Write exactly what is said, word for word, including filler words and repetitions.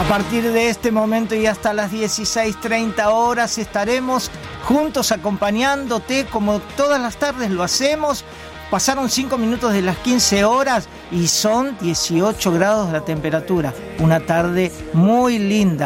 partir de este momento y hasta las dieciséis treinta horas estaremos juntos acompañándote como todas las tardes lo hacemos. Pasaron cinco minutos de las quince horas y son dieciocho grados la temperatura. Una tarde muy linda.